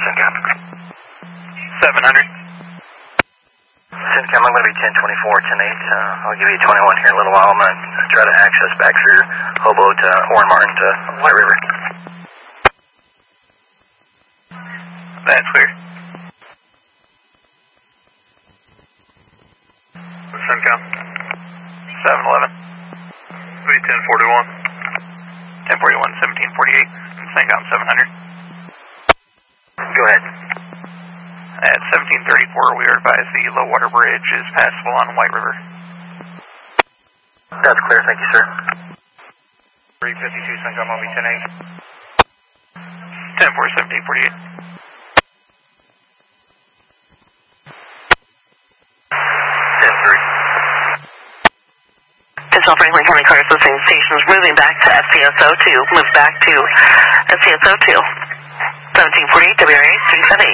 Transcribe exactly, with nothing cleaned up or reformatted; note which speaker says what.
Speaker 1: Syncam.
Speaker 2: seven hundred.
Speaker 1: Syncam, I'm going to be ten twenty-four, ten eight. Uh, I'll give you twenty-one here in a little while. I'm going to try to access back through Hobo to Warren Martin to White River.
Speaker 2: That's clear.
Speaker 3: Syncam.
Speaker 2: seven eleven.
Speaker 3: Be ten forty-one.
Speaker 2: ten forty-one, seventeen forty-eight. Syncom seven hundred.
Speaker 1: Go ahead.
Speaker 2: At seventeen thirty-four, we are advised the low water bridge is passable on White River.
Speaker 1: That's clear, thank you, sir.
Speaker 3: three fifty-two, Syncom, I'll be ten eight.
Speaker 2: ten four, seventeen forty-eight.
Speaker 1: ten three.
Speaker 4: Digital Franklin County Car Association stations moving back to S C S O two. Move back to S C S O two. seventeen forty-eight, W R A three seven eight.